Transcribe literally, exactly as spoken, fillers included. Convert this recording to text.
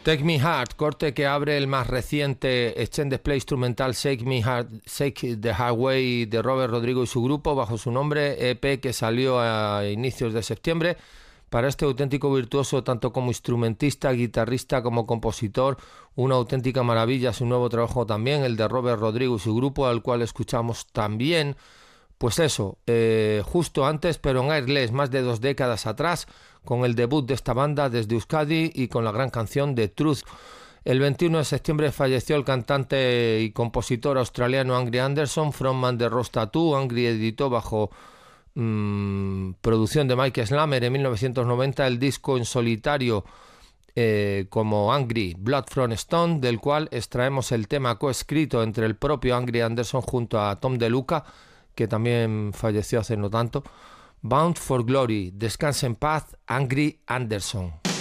Take Me Heart, corte que abre el más reciente extended play instrumental Shake Me Heart, Shake the Highway de Robert Rodrigo y su grupo bajo su nombre, E P que salió a inicios de septiembre. Para este auténtico virtuoso, tanto como instrumentista, guitarrista como compositor, una auténtica maravilla su nuevo trabajo también, el de Robert Rodrigo y su grupo, al cual escuchamos también, pues eso, eh, justo antes, pero en Airless, más de dos décadas atrás, con el debut de esta banda desde Euskadi y con la gran canción de Truth. El veintiuno de septiembre falleció el cantante y compositor australiano Angry Anderson, frontman de Rose Tattoo. Angry editó bajo mmm, producción de Mike Slammer en mil novecientos noventa el disco en solitario eh, como Angry Blood from Stone, del cual extraemos el tema coescrito entre el propio Angry Anderson junto a Tom DeLuca, que también falleció hace no tanto. Bound for Glory, descansa en paz, Angry Anderson.